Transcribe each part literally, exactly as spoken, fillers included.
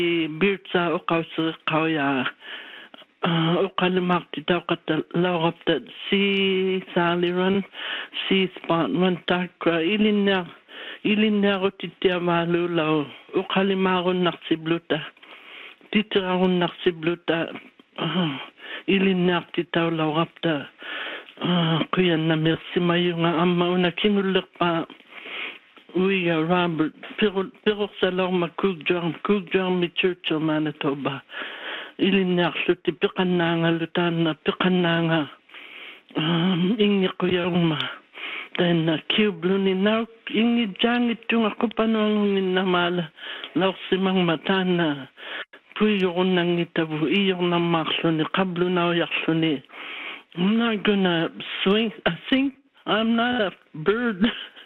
birtsa uqawsi qawya uqalimarti tawqata lawrapta si saliran si spartman takra ilinna ilinnaarutittiamaalu law uqalimaarunnarsibluta titirarunnarsibluta ilinnaartitaw lawrapta kuyanna mersimayunga amma una kingullerpa uiga Robert pirorsalorma kugjarm kugjarmi Churchill Manitoba ilinnaarluti piqannaanga lutaanna piqannaanga ingi quyaruma tainna kiubluni nau ingi jangittunga kupanuangunginna maala lawsimangma taanna puiyorunnangitavu iyornammaarluni qablunaujarluni I'm not gonna swing I think I'm not a bird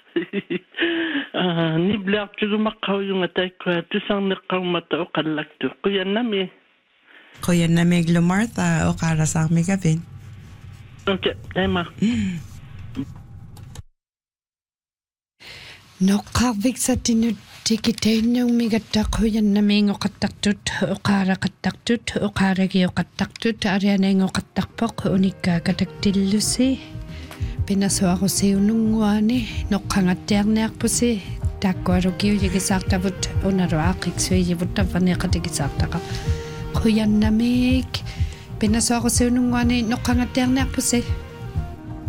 niblaartugumaqaujunga taikua tusarneqqaumata oqallaktu quyannami quyannami Glumartha oqarasarmigavin okay taima noqqarviksatinut tikitainnummigatta quyannami ngoqattartut oqaraqattartut oqaragiyoqattartut arianaingoqattarpoq unikkaakataktillusi pinasuarusiununguani noqqangattiarniarpusi taakkualukiu yigisaartavut unaruaaqiksuijivuttavarniaqatigisaartaqa quyannamik pinasuarusiununguani noqqangattiarniarpusi